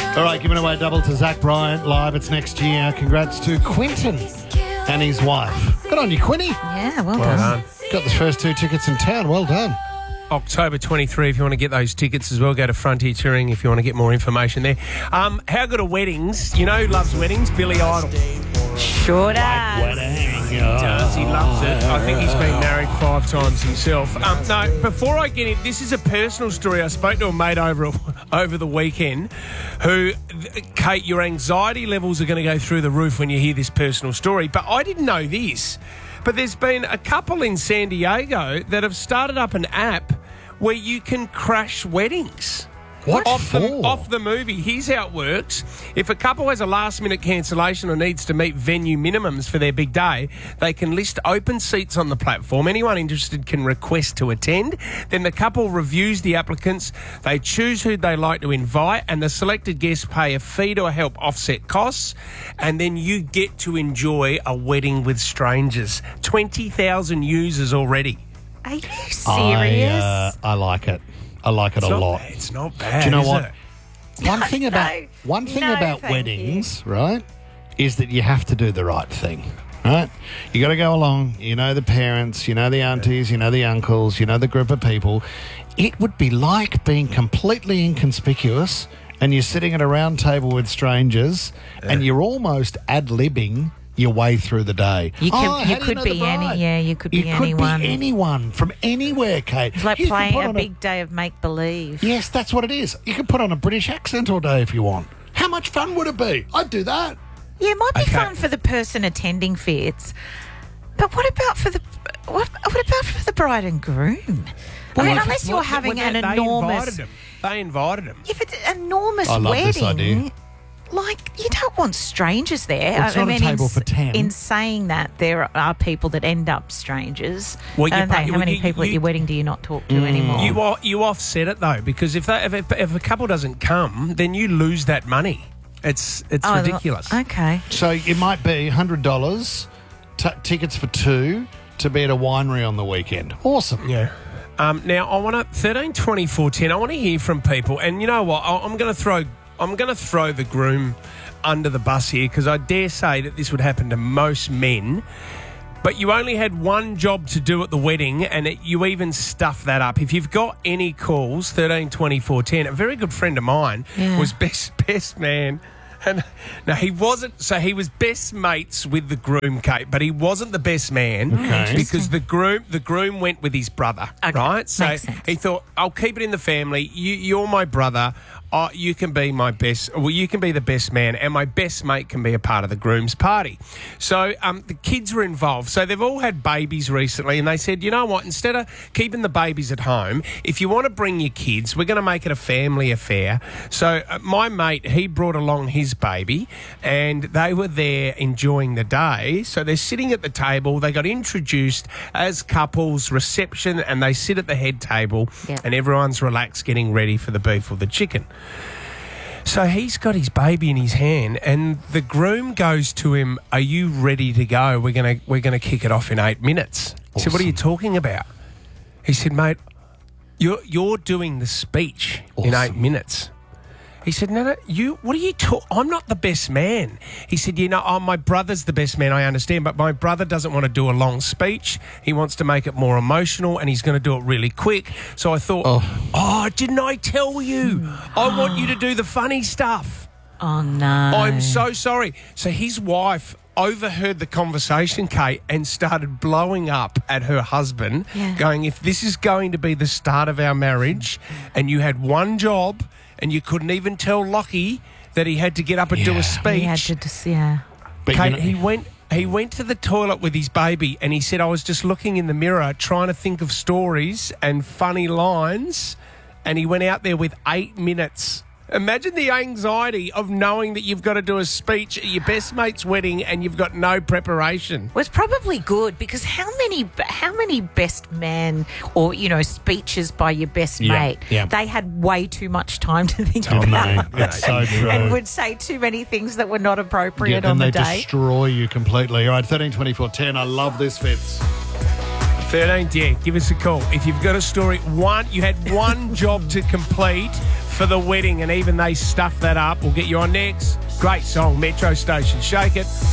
All right, giving away double to Zach Bryant live. It's next year. Congrats to Quinton and his wife. Good on you, Quinny. Yeah, well done. Got the first 2 tickets in town. Well done. October 23, if you want to get those tickets as well, go to Frontier Touring if you want to get more information there. How good are weddings? You know who loves weddings? Billy Idol. Sure does. He does. He loves it. I think he's been married 5 times himself. No, before I get in, this is a personal story. I spoke to a mate over the weekend who, Kate, your anxiety levels are going to go through the roof when you hear this personal story. But I didn't know this. But there's been a couple in San Diego that have started up an app where you can crash weddings. What Off the movie. Here's how it works. If a couple has a last-minute cancellation or needs to meet venue minimums for their big day, they can list open seats on the platform. Anyone interested can request to attend. Then the couple reviews the applicants. They choose who they like to invite, and the selected guests pay a fee to help offset costs. And then you get to enjoy a wedding with strangers. 20,000 users already. Are you serious? I like it. I like it a lot. It's not bad. Do you know is what? it? One thing about thank weddings, right, is that you have to do the right thing. Right? You got to go along. You know the parents, you know the aunties, you know the uncles, you know the group of people. It would be like being completely inconspicuous and you're sitting at a round table with strangers and you're almost ad-libbing your way through the day. You could be anyone. You could be anyone from anywhere, Kate. It's like playing a big day of make-believe. Yes, that's what it is. You can put on a British accent all day if you want. How much fun would it be? I'd do that. Yeah, it might be fun for the person attending Fitz, but what about for the bride and groom? I mean, unless you're having an enormous... They invited him. If it's an enormous I love wedding... this idea. Like, you don't want strangers there. Well, it's not a table for 10. In saying that, there are people that end up strangers. Well, How many people at your wedding do you not talk to anymore? You offset it, though, because if a couple doesn't come, then you lose that money. It's ridiculous. Okay. So it might be $100 tickets for 2 to be at a winery on the weekend. Awesome. Yeah. Now, I want to 13, 24, 10. I want to hear from people. And you know what? I'm going to throw the groom under the bus here because I dare say that this would happen to most men. But you only had one job to do at the wedding and you even stuffed that up. If you've got any calls, 13, 24, 10, a very good friend of mine was best man. And no, he wasn't. So he was best mates with the groom, Kate, but he wasn't the best man because the groom went with his brother, right? So makes sense. he thought, I'll keep it in the family. You're my brother. You can be my best. Well, you can be the best man, and my best mate can be a part of the groom's party. So the kids were involved. So they've all had babies recently, and they said, you know what? Instead of keeping the babies at home, if you want to bring your kids, we're going to make it a family affair. So my mate, he brought along his baby, and they were there enjoying the day. So they're sitting at the table. They got introduced as couples, reception, and they sit at the head table, and everyone's relaxed, getting ready for the beef or the chicken. So he's got his baby in his hand, and the groom goes to him, "Are you ready to go? We're gonna kick it off in 8 minutes." He said, "What are you talking about?" He said, "Mate, you're doing the speech in 8 minutes." He said, no, what are you talking? I'm not the best man. He said, my brother's the best man, I understand, but my brother doesn't want to do a long speech. He wants to make it more emotional, and he's going to do it really quick. So I thought, didn't I tell you? I want you to do the funny stuff. Oh, no. I'm so sorry. So his wife overheard the conversation, Kate, and started blowing up at her husband, going, if this is going to be the start of our marriage and you had one job and you couldn't even tell Lockie that he had to get up and do a speech. He had to, But Kate, he went to the toilet with his baby and he said, I was just looking in the mirror trying to think of stories and funny lines, and he went out there with 8 minutes. Imagine the anxiety of knowing that you've got to do a speech at your best mate's wedding and you've got no preparation. Well, it's probably good because how many best man or, speeches by your best mate, they had way too much time to think about. No, that's so true. And would say too many things that were not appropriate on the day. And they destroy you completely. All right, 13, 24, 10. I love this, Fitz. 13, give us a call. If you've got a story, you had one job to complete, for the wedding, and even they stuffed that up. We'll get you on next. Great song, Metro Station. Shake It.